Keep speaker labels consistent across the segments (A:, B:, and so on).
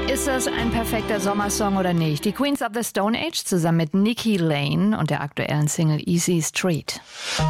A: Ist das ein perfekter Sommersong oder nicht? Die Queens of the Stone Age zusammen mit Nikki Lane und der aktuellen Single Easy Street.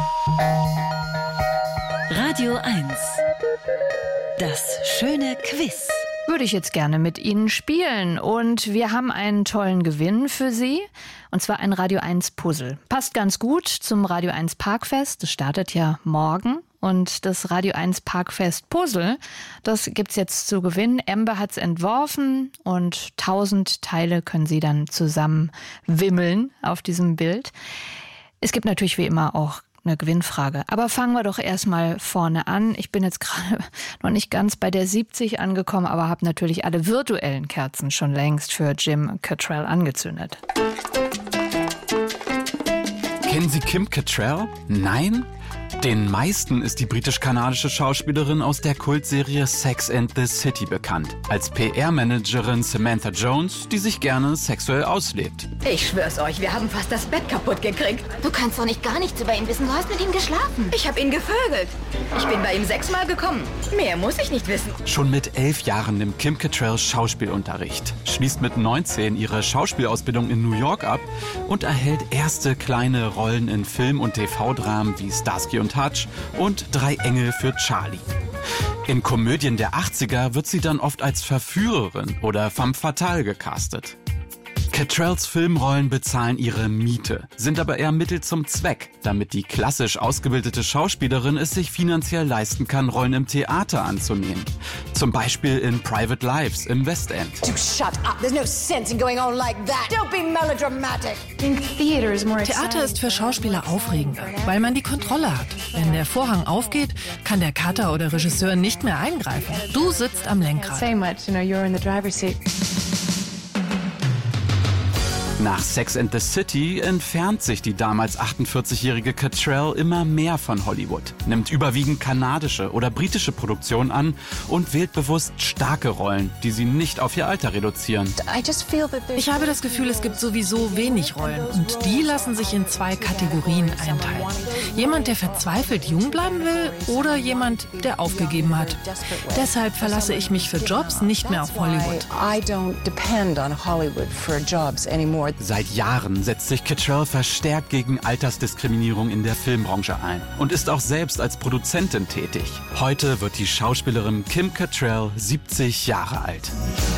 B: Radio 1. Das schöne Quiz.
A: Würde ich jetzt gerne mit Ihnen spielen. Und wir haben einen tollen Gewinn für Sie. Und zwar ein Radio 1 Puzzle. Passt ganz gut zum Radio 1 Parkfest. Das startet ja morgen. Und das Radio 1 Parkfest Puzzle, das gibt's jetzt zu gewinnen. Amber hat's entworfen und 1000 Teile können Sie dann zusammen wimmeln auf diesem Bild. Es gibt natürlich wie immer auch eine Gewinnfrage. Aber fangen wir doch erstmal vorne an. Ich bin jetzt gerade noch nicht ganz bei der 70 angekommen, aber habe natürlich alle virtuellen Kerzen schon längst für Jim Cattrall angezündet.
C: Kennen Sie Kim Cattrall? Nein? Den meisten ist die britisch-kanadische Schauspielerin aus der Kultserie Sex and the City bekannt. Als PR-Managerin Samantha Jones, die sich gerne sexuell auslebt.
D: Ich schwör's euch, wir haben fast das Bett kaputt gekriegt.
E: Du kannst doch nicht gar nichts über ihn wissen. Du hast mit ihm geschlafen.
D: Ich habe ihn gevögelt. Ich bin bei ihm 6-mal gekommen. Mehr muss ich nicht wissen.
C: Schon mit 11 Jahren nimmt Kim Cattrall Schauspielunterricht, schließt mit 19 ihre Schauspielausbildung in New York ab und erhält erste kleine Rollen in Film- und TV-Dramen wie Starsky und Hutch und Drei Engel für Charlie. In Komödien der 80er wird sie dann oft als Verführerin oder femme fatale gecastet. Cattralls Filmrollen bezahlen ihre Miete, sind aber eher Mittel zum Zweck, damit die klassisch ausgebildete Schauspielerin es sich finanziell leisten kann, Rollen im Theater anzunehmen. Zum Beispiel in Private Lives im West End.
D: Du shut up. There's no sense in going on like that. Don't be melodramatic.
F: Theater ist für Schauspieler aufregender, weil man die Kontrolle hat. Wenn der Vorhang aufgeht, kann der Cutter oder Regisseur nicht mehr eingreifen. Du sitzt am Lenkrad.
C: Nach Sex and the City entfernt sich die damals 48-jährige Cattrall immer mehr von Hollywood, nimmt überwiegend kanadische oder britische Produktionen an und wählt bewusst starke Rollen, die sie nicht auf ihr Alter reduzieren.
F: Ich habe das Gefühl, es gibt sowieso wenig Rollen und die lassen sich in 2 Kategorien einteilen. Jemand, der verzweifelt jung bleiben will oder jemand, der aufgegeben hat. Deshalb verlasse ich mich für Jobs nicht mehr auf Hollywood.
C: Seit Jahren setzt sich Cattrall verstärkt gegen Altersdiskriminierung in der Filmbranche ein und ist auch selbst als Produzentin tätig. Heute wird die Schauspielerin Kim Cattrall 70 Jahre alt.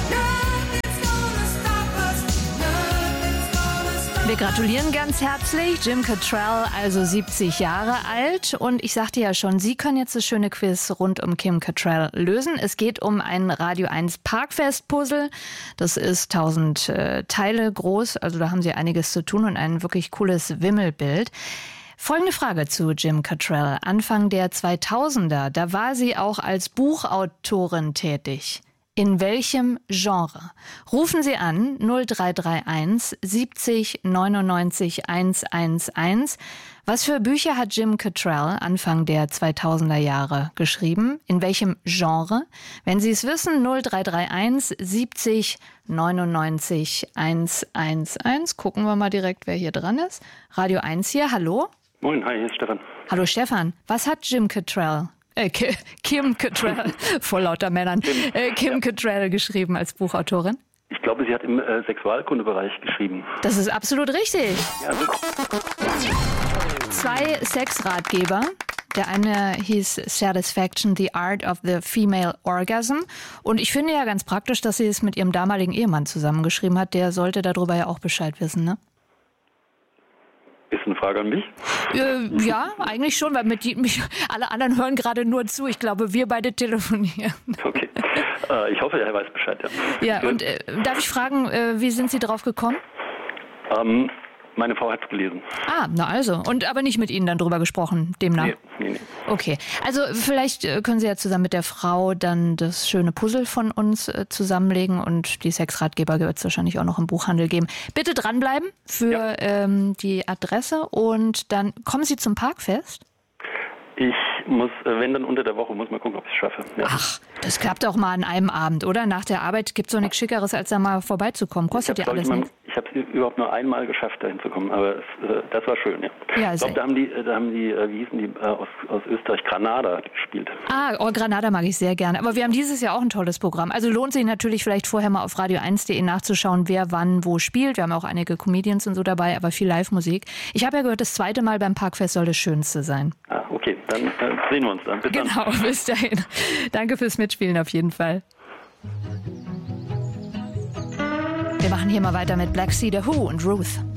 A: Wir gratulieren ganz herzlich. Jim Cattrall, also 70 Jahre alt. Und ich sagte ja schon, Sie können jetzt das schöne Quiz rund um Kim Cattrall lösen. Es geht um ein Radio 1 Parkfest-Puzzle. Das ist 1000 Teile groß. Also da haben Sie einiges zu tun und ein wirklich cooles Wimmelbild. Folgende Frage zu Jim Cattrall. Anfang der 2000er, da war sie auch als Buchautorin tätig. In welchem Genre? Rufen Sie an 0331 70 99 111. Was für Bücher hat Jim Cattrall Anfang der 2000er Jahre geschrieben? In welchem Genre? Wenn Sie es wissen, 0331 70 99 111. Gucken wir mal direkt, wer hier dran ist. Radio 1 hier, hallo?
G: Moin, hi, hier ist Stefan.
A: Hallo Stefan, was hat Jim Cattrall? Kim Cattrall, vor lauter Männern, Kim Cattrall geschrieben als Buchautorin?
G: Ich glaube, sie hat im Sexualkundebereich geschrieben.
A: Das ist absolut richtig.
G: Ja, super.
A: 2 Sexratgeber. Der eine hieß Satisfaction, the Art of the Female Orgasm. Und ich finde ja ganz praktisch, dass sie es mit ihrem damaligen Ehemann zusammengeschrieben hat. Der sollte darüber ja auch Bescheid wissen, ne?
G: Ist eine Frage an mich?
A: Ja, eigentlich schon, weil alle anderen hören gerade nur zu. Ich glaube, wir beide telefonieren.
G: Okay. Ich hoffe, er weiß Bescheid, ja.
A: Ja, und darf ich fragen, wie sind Sie drauf gekommen?
G: Meine Frau hat es gelesen.
A: Ah, na also. Und aber nicht mit Ihnen dann drüber gesprochen, demnach?
G: Nee.
A: Okay. Also vielleicht können Sie ja zusammen mit der Frau dann das schöne Puzzle von uns zusammenlegen und die Sexratgeber wird es wahrscheinlich auch noch im Buchhandel geben. Bitte dranbleiben für die Adresse und dann kommen Sie zum Parkfest.
G: Ich muss, wenn dann unter der Woche, muss mal gucken, ob ich es schaffe. Ja.
A: Ach, das klappt auch mal an einem Abend, oder? Nach der Arbeit gibt es doch nichts Schickeres, als da mal vorbeizukommen. Kostet ja alles nichts.
G: Ich habe es überhaupt nur einmal geschafft, dahin zu kommen, aber das war schön, ja.
A: Ja,
G: ich glaube, da haben die, wie hießen die, aus Österreich, Granada gespielt.
A: Granada mag ich sehr gerne. Aber wir haben dieses Jahr auch ein tolles Programm. Also lohnt sich natürlich vielleicht vorher mal auf radio1.de nachzuschauen, wer wann wo spielt. Wir haben auch einige Comedians und so dabei, aber viel Live-Musik. Ich habe ja gehört, das zweite Mal beim Parkfest soll das Schönste sein.
G: Ah, okay, dann sehen wir uns dann. Bis dann.
A: Genau, bis dahin. Danke fürs Mitspielen auf jeden Fall. Wir machen hier mal weiter mit Black Sea, The Who und Ruth.